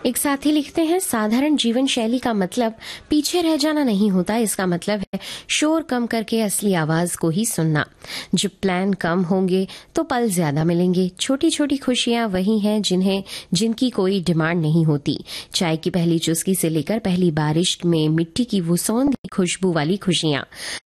एक साथी लिखते हैं, साधारण जीवन शैली का मतलब पीछे रह जाना नहीं होता, इसका मतलब है शोर कम करके असली आवाज को ही सुनना। जब प्लान कम होंगे तो पल ज्यादा मिलेंगे। छोटी छोटी खुशियां वही हैं जिनकी कोई डिमांड नहीं होती। चाय की पहली चुस्की से लेकर पहली बारिश में मिट्टी की वो सौंधी खुशबू वाली खुशियां।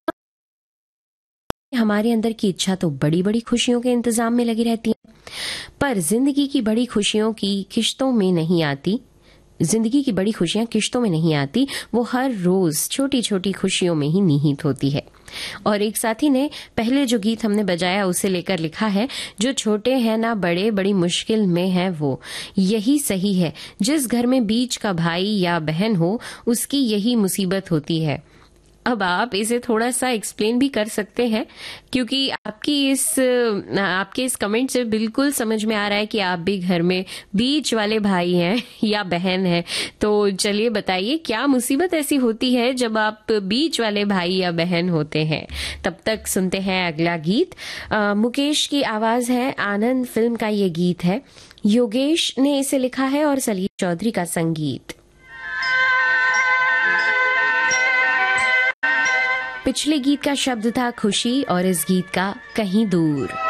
हमारे अंदर की इच्छा तो बड़ी बड़ी खुशियों के इंतजाम में लगी रहती है, पर जिंदगी की बड़ी खुशियों की किश्तों में नहीं आती। जिंदगी की बड़ी खुशियां किश्तों में नहीं आती, वो हर रोज छोटी छोटी खुशियों में ही निहित होती है। और एक साथी ने पहले जो गीत हमने बजाया उसे लेकर लिखा है, जो छोटे हैं ना बड़े, बड़ी मुश्किल में है वो, यही सही है। जिस घर में बीच का भाई या बहन हो, उसकी यही मुसीबत होती है। अब आप इसे थोड़ा सा एक्सप्लेन भी कर सकते हैं, क्योंकि आपके इस कमेंट से बिल्कुल समझ में आ रहा है कि आप भी घर में बीच वाले भाई हैं या बहन हैं। तो चलिए बताइए, क्या मुसीबत ऐसी होती है जब आप बीच वाले भाई या बहन होते हैं। तब तक सुनते हैं अगला गीत। मुकेश की आवाज है, आनंद फिल्म का ये गीत है। योगेश ने इसे लिखा है और सलील चौधरी का संगीत। पिछले गीत का शब्द था खुशी और इस गीत का कहीं दूर।